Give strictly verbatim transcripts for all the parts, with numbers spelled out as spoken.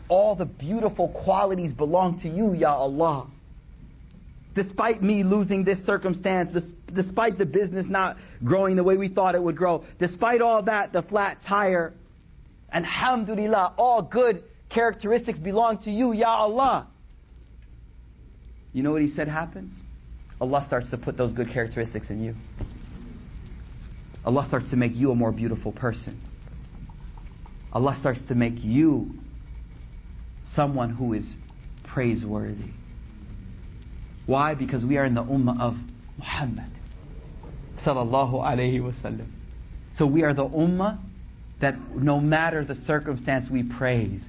all the beautiful qualities belong to you, Ya Allah. Despite me losing this circumstance, despite the business not growing the way we thought it would grow, despite all that, the flat tire, alhamdulillah, all good characteristics belong to you, Ya Allah. You know what he said happens? Allah starts to put those good characteristics in you. Allah starts to make you a more beautiful person. Allah starts to make you someone who is praiseworthy. Why? Because we are in the ummah of Muhammad sallallahu alayhi wasallam. So we are the ummah that no matter the circumstance we praise.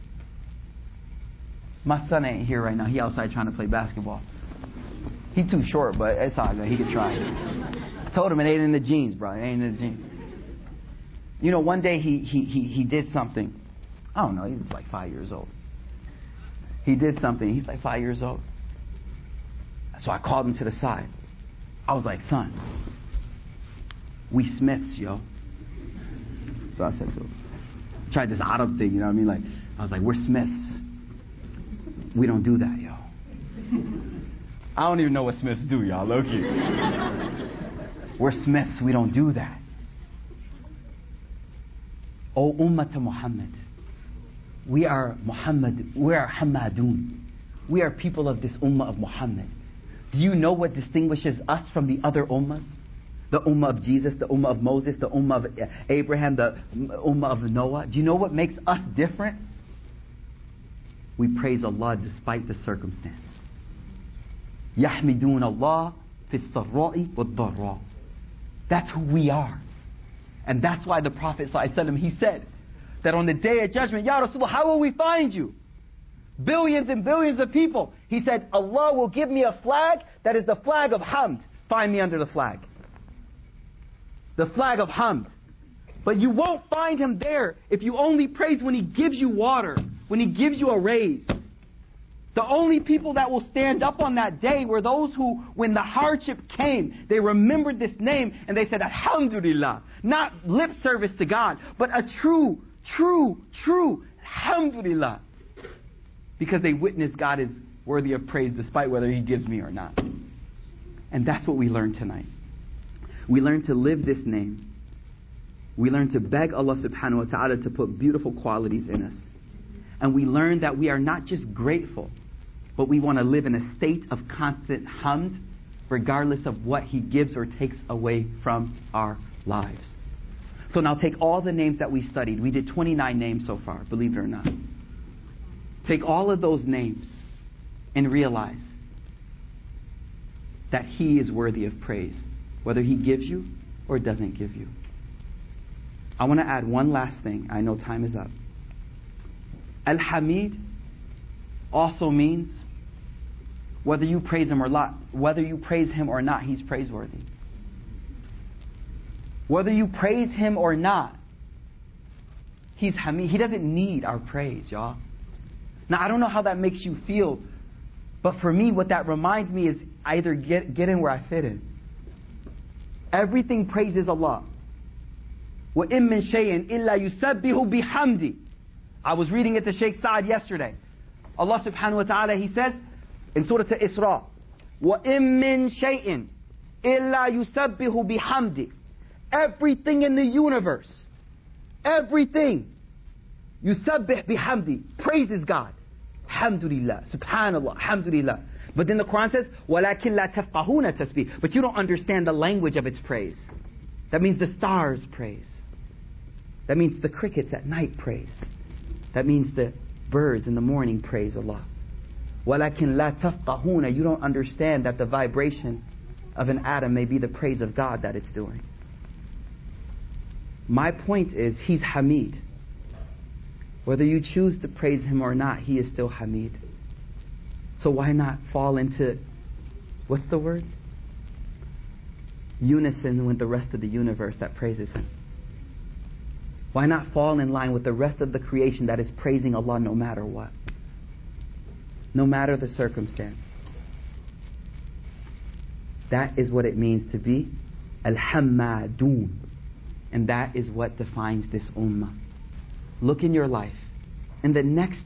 My son ain't here right now. He outside trying to play basketball. He too short, but it's all good. He can try. Told him it ain't in the jeans, bro. It ain't in the jeans. You know, one day he he he he did something. I don't know. He was like five years old. He did something. He's like five years old. So I called him to the side. I was like, son, we Smiths, yo. So I said to him, tried this Arab thing, you know what I mean? Like, I was like, we're Smiths. We don't do that, yo. I don't even know what Smiths do, y'all. Low-key. We're Smiths. We don't do that. O Ummah to Muhammad. We are Muhammad. We are Hammadun. We are people of this Ummah of Muhammad. Do you know what distinguishes us from the other Ummahs? The Ummah of Jesus, the Ummah of Moses, the Ummah of Abraham, the Ummah of Noah. Do you know what makes us different? We praise Allah despite the circumstance. يَحْمِدُونَ اللَّهِ فِي السَّرَّاءِ وَالضَّرَّاءِ. That's who we are. And that's why the Prophet ﷺ, he said that on the day of judgment, Ya Rasulullah, how will we find you? Billions and billions of people. He said, Allah will give me a flag that is the flag of Hamd. Find me under the flag. The flag of Hamd. But you won't find Him there if you only praise when He gives you water, when He gives you a raise. The only people that will stand up on that day were those who, when the hardship came, they remembered this name and they said, Alhamdulillah. Not lip service to God, but a true, true, true Alhamdulillah. Because they witnessed God is worthy of praise despite whether He gives me or not. And that's what we learned tonight. We learn to live this name. We learn to beg Allah subhanahu wa ta'ala to put beautiful qualities in us. And we learn that we are not just grateful, but we want to live in a state of constant hamd, regardless of what He gives or takes away from our lives. So now take all the names that we studied. We did twenty-nine names so far, believe it or not. Take all of those names and realize that He is worthy of praise, whether He gives you or doesn't give you. I want to add one last thing. I know time is up. Al-Hamid also means whether you praise Him or not, whether you praise Him or not, He's praiseworthy. Whether you praise Him or not, He's Hamid. He doesn't need our praise, y'all. Now, I don't know how that makes you feel, but for me, what that reminds me is I either get, get in where I fit in. Everything praises Allah. وَإِن مِّن شَيْءٍ إِلَّا يُسَبِّحُ بِحَمْدِ. I was reading it to Sheikh Saad yesterday. Allah subhanahu wa ta'ala, He says in Surah Al-Isra, وَإِن مِّن شَيْءٍ إِلَّا يُسَبِّحُ بِحَمْدِ. Everything in the universe, everything, يُسَبِّحْ بِحَمْدِ, praises God. Alhamdulillah, subhanallah, alhamdulillah. But then the Quran says, وَلَكِنْ لَا تَفْقَهُونَ تَسْبِيحَ. But you don't understand the language of its praise. That means the stars praise. That means the crickets at night praise. That means the birds in the morning praise Allah. وَلَكِنْ لَا تَفْقَهُونَ. You don't understand that the vibration of an atom may be the praise of God that it's doing. My point is, He's Hamid. Whether you choose to praise Him or not, He is still Hamid. So why not fall into, what's the word? Unison with the rest of the universe that praises Him. Why not fall in line with the rest of the creation that is praising Allah no matter what? No matter the circumstance. That is what it means to be Al-Hammadun. And that is what defines this ummah. Look in your life. In the next